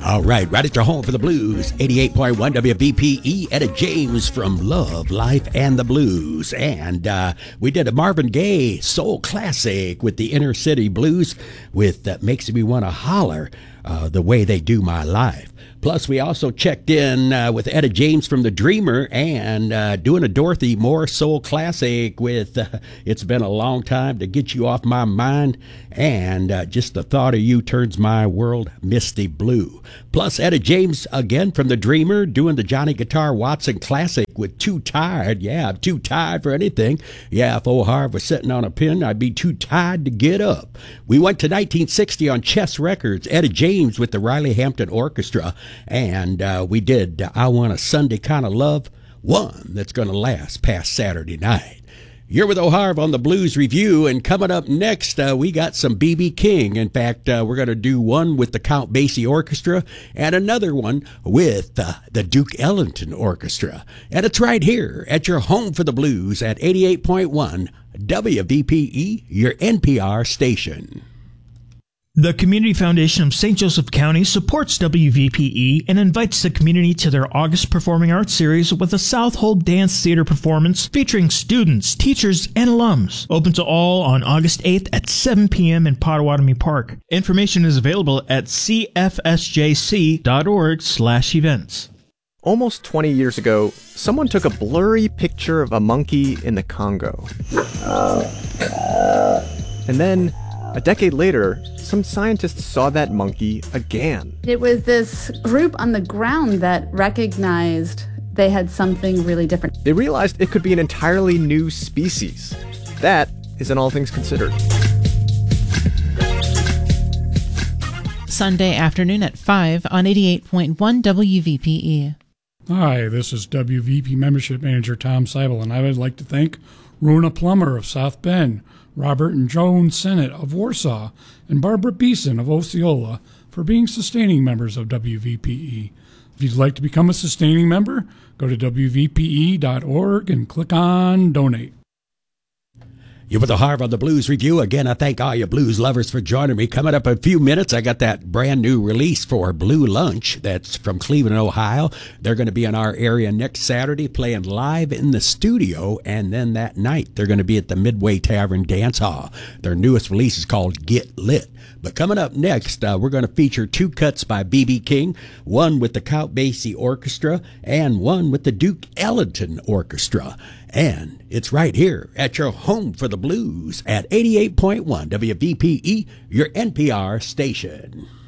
All right at your home for the blues, 88.1 WVPE, Etta James from Love, Life, and the Blues. And we did a Marvin Gaye soul classic with the Inner City Blues with Makes Me Want to Holler, The Way They Do My Life. Plus, we also checked in with Etta James from The Dreamer and doing a Dorothy Moore soul classic with It's Been a Long Time to Get You Off My Mind and Just the Thought of You Turns My World Misty Blue. Plus, Etta James again from The Dreamer doing the Johnny Guitar Watson classic with Too Tired. Yeah, I'm too tired for anything. Yeah, if old Harv was sitting on a pin, I'd be too tired to get up. We went to 1960 on Chess Records, Etta James with the Riley Hampton Orchestra. And we did I Want a Sunday Kind of Love, one that's going to last past Saturday night. You're with O'Harv on the Blues Review, and coming up next, we got some B.B. King. In fact, we're going to do one with the Count Basie Orchestra and another one with the Duke Ellington Orchestra. And it's right here at your home for the blues at 88.1 WVPE, your NPR station. The Community Foundation of St. Joseph County supports WVPE and invites the community to their August Performing Arts Series with a South Hold Dance Theater performance featuring students, teachers, and alums. Open to all on August 8th at 7 p.m. in Potawatomi Park. Information is available at cfsjc.org/events. Almost 20 years ago, someone took a blurry picture of a monkey in the Congo. And then, a decade later, some scientists saw that monkey again. It was this group on the ground that recognized they had something really different. They realized it could be an entirely new species. That is in All Things Considered. Sunday afternoon at 5 on 88.1 WVPE. Hi, this is WVP Membership Manager Tom Seibel, and I would like to thank Rona Plummer of South Bend, Robert and Joan Sennett of Warsaw, and Barbara Beeson of Osceola for being sustaining members of WVPE. If you'd like to become a sustaining member, go to WVPE.org and click on Donate. You're with the Harv on the Blues Review. Again, I thank all you blues lovers for joining me. Coming up in a few minutes, I got that brand new release for Blue Lunch that's from Cleveland, Ohio. They're going to be in our area next Saturday playing live in the studio, and then that night they're going to be at the Midway Tavern Dance Hall. Their newest release is called Get Lit. But coming up next, we're going to feature two cuts by B.B. King, one with the Count Basie Orchestra and one with the Duke Ellington Orchestra. And it's right here at your home for the blues at 88.1 WVPE, your NPR station.